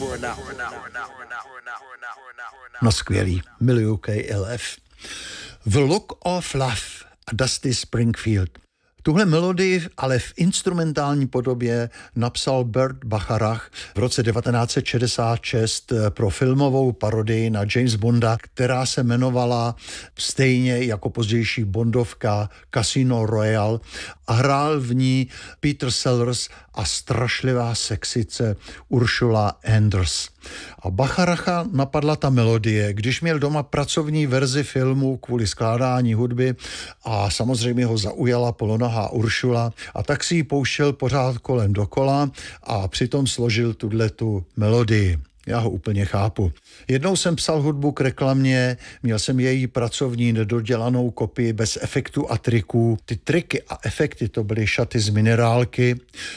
No skvělý, miluju KLF. The Look of Love a Dusty Springfield. Tuhle melodii ale v instrumentální podobě napsal Burt Bacharach v roce 1966 pro filmovou parodii na James Bonda, která se jmenovala stejně jako pozdější bondovka Casino Royale a hrál v ní Peter Sellers a strašlivá sexice Ursula Andress. A Bacharacha napadla ta melodie, když měl doma pracovní verzi filmu kvůli skládání hudby a samozřejmě ho zaujala polonohá Uršula a tak si ji pouštěl pořád kolem dokola a přitom složil tu melodii. Já ho úplně chápu. Jednou jsem psal hudbu k reklamě, měl jsem její pracovní nedodělanou kopii bez efektů a triků. Ty triky a efekty to byly šaty z minerálky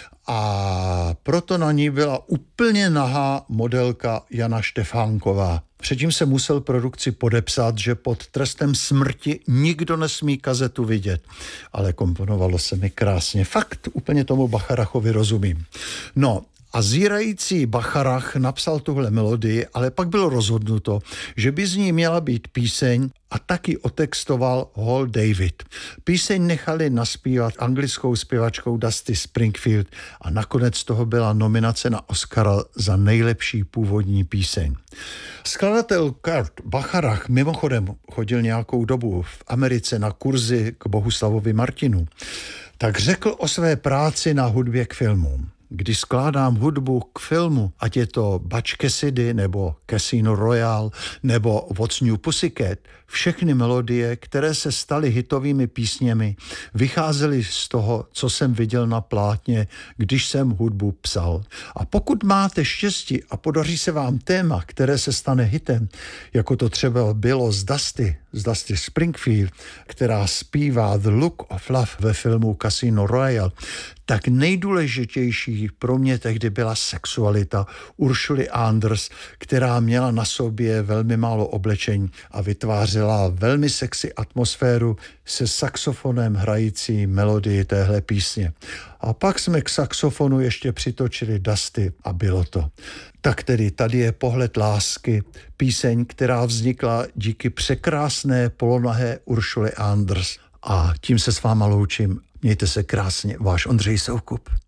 a proto na ní byla úplně nahá modelka Jana Štefánková. Předtím se musel produkci podepsat, že pod trestem smrti nikdo nesmí kazetu vidět. Ale komponovalo se mi krásně. Fakt úplně tomu Bacharachovi rozumím. No, a zírající Bacharach napsal tuhle melodii, ale pak bylo rozhodnuto, že by z ní měla být píseň a taky otextoval Hal David. Píseň nechali naspívat anglickou zpěvačkou Dusty Springfield a nakonec toho byla nominace na Oscara za nejlepší původní píseň. Skladatel Kurt Bacharach mimochodem chodil nějakou dobu v Americe na kurzy k Bohuslavovi Martinu. Tak řekl o své práci na hudbě k filmům. Když skládám hudbu k filmu, ať je to Butch Cassidy, nebo Casino Royale, nebo What's New Pussycat, všechny melodie, které se staly hitovými písněmi, vycházely z toho, co jsem viděl na plátně, když jsem hudbu psal. A pokud máte štěstí a podaří se vám téma, které se stane hitem, jako to třeba bylo z Dusty Springfield, která zpívá The Look of Love ve filmu Casino Royale, tak nejdůležitější pro mě tehdy byla sexualita Ursuly Andress, která měla na sobě velmi málo oblečení a vytvářela velmi sexy atmosféru se saxofonem hrající melodii téhle písně. A pak jsme k saxofonu ještě přitočili Dusty a bylo to. Tak tedy tady je Pohled lásky, píseň, která vznikla díky překrásné polonahé Ursuly Andress. A tím se s váma loučím. Mějte se krásně, váš Ondřej Soukup.